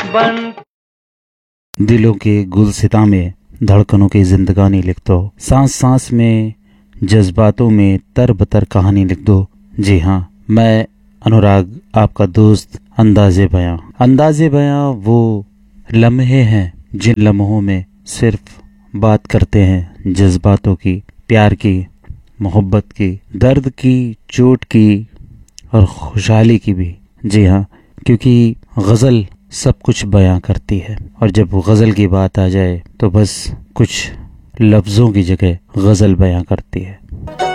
बन। दिलों के गुलसिता में धड़कनों की जिंदगानी लिख दो, सांस सांस में जज्बातों में तरबतर कहानी लिख दो। जी हाँ, मैं अनुराग आपका दोस्त। अंदाजे बयां वो लम्हे हैं जिन लम्हों में सिर्फ बात करते हैं जज्बातों की, प्यार की, मोहब्बत की, दर्द की, चोट की और खुशहाली की भी। जी हाँ, क्योंकि गज़ल सब कुछ बयां करती है और जब गज़ल की बात आ जाए तो बस कुछ लफ्ज़ों की जगह गज़ल बयां करती है।